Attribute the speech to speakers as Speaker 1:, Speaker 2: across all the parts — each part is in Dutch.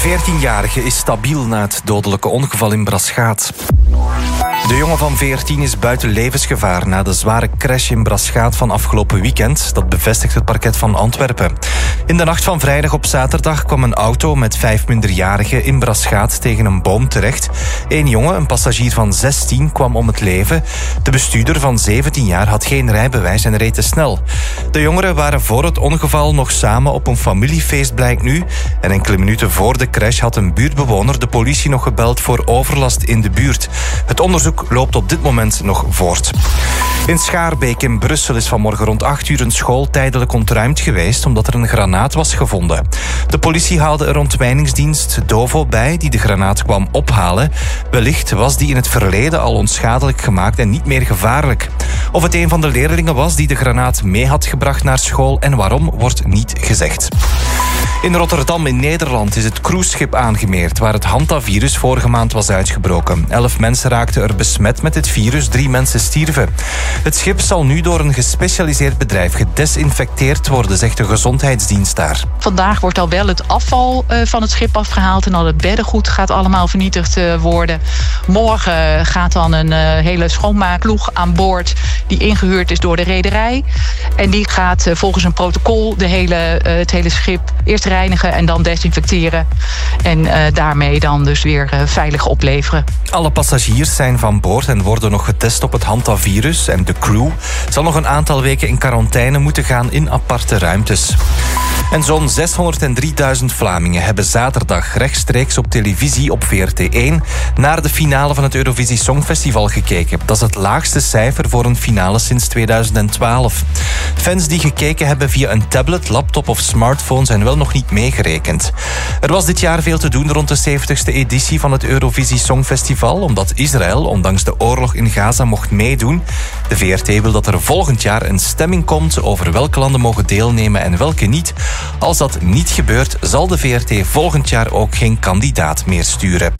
Speaker 1: De 14-jarige is stabiel na het dodelijke ongeval in Braschaat. De jongen van 14 is buiten levensgevaar na de zware crash in Braschaat van afgelopen weekend. Dat bevestigt het parket van Antwerpen. In de nacht van vrijdag op zaterdag kwam een auto met 5 minderjarigen in Braschaat tegen een boom terecht. Eén jongen, een passagier van 16, kwam om het leven. De bestuurder van 17 jaar had geen rijbewijs en reed te snel. De jongeren waren voor het ongeval nog samen op een familiefeest, blijkt nu. En enkele minuten voor de crash had een buurtbewoner de politie nog gebeld voor overlast in de buurt. Het onderzoek loopt op dit moment nog voort. In Schaarbeek in Brussel is vanmorgen rond 8 uur een school tijdelijk ontruimd geweest omdat er een granaat was gevonden. De politie haalde er ontwijningsdienst Dovo bij die de granaat kwam ophalen. Wellicht was die in het verleden al onschadelijk gemaakt en niet meer gevaarlijk. Of het een van de leerlingen was die de granaat mee had gebracht naar school en waarom, wordt niet gezegd. In Rotterdam in Nederland is het cruiseschip aangemeerd waar het hantavirus vorige maand was uitgebroken. 11 mensen raakten er besmet met het virus, 3 mensen stierven. Het schip zal nu door een gespecialiseerd bedrijf gedesinfecteerd worden, zegt de gezondheidsdienst daar.
Speaker 2: Vandaag wordt al wel het afval van het schip afgehaald en al het beddengoed gaat allemaal vernietigd worden. Morgen gaat dan een hele schoonmaakploeg aan boord die ingehuurd is door de rederij. En die gaat volgens een protocol het hele schip eerst reinigen en dan desinfecteren. En daarmee dan dus weer veilig opleveren.
Speaker 1: Alle passagiers zijn van boord en worden nog getest op het hantavirus. En de crew zal nog een aantal weken in quarantaine moeten gaan in aparte ruimtes. En zo'n 603.000 Vlamingen hebben zaterdag rechtstreeks op televisie op VRT1 naar de finale van het Eurovisie Songfestival gekeken. Dat is het laagste cijfer voor een finale sinds 2012. Fans die gekeken hebben via een tablet, laptop of smartphone zijn wel nog niet meegerekend. Er was dit jaar veel te doen rond de 70ste editie van het Eurovisie Songfestival, omdat Israël, ondanks de oorlog in Gaza, mocht meedoen. De VRT wil dat er volgend jaar een stemming komt over welke landen mogen deelnemen en welke niet. Als dat niet gebeurt, zal de VRT volgend jaar ook geen kandidaat meer sturen.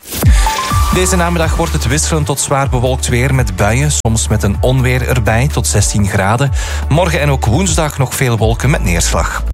Speaker 1: Deze namiddag wordt het wisselend tot zwaar bewolkt weer met buien, soms met een onweer erbij tot 16 graden. Morgen en ook woensdag nog veel wolken met neerslag.